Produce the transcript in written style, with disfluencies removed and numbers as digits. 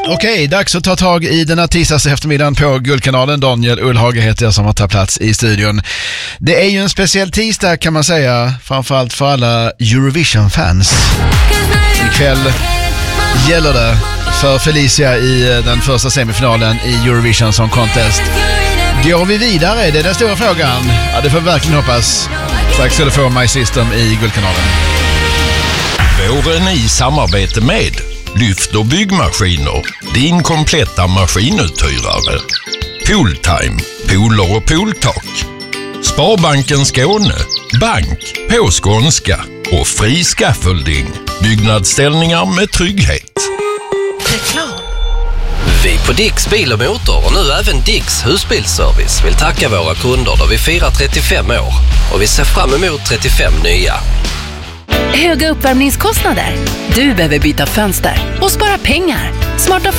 Okej, dags att ta tag i den här tisdags eftermiddagen på Guldkanalen. Daniel Ullhage heter jag som har tagit plats i studion. Det är ju en speciell tisdag kan man säga, framförallt för alla Eurovision-fans. Ikväll gäller det för Felicia i den första semifinalen i Eurovision Song Contest. Går vi vidare? Det är den stora frågan. Ja, det får vi verkligen hoppas. Strax ska du få My System i Guldkanalen. Våren i samarbete med Lyft och byggmaskiner, din kompletta maskinuthyrare. Pooltime, pooler och pooltak. Sparbanken Skåne, bank på skånska och fri scaffolding. Byggnadsställningar med trygghet. Reklam. Vi på Dicks Bil och Motor och nu även Dicks husbilsservice vill tacka våra kunder då vi firar 35 år och vi ser fram emot 35 nya. Höga uppvärmningskostnader. Du behöver byta fönster och spara pengar. Smarta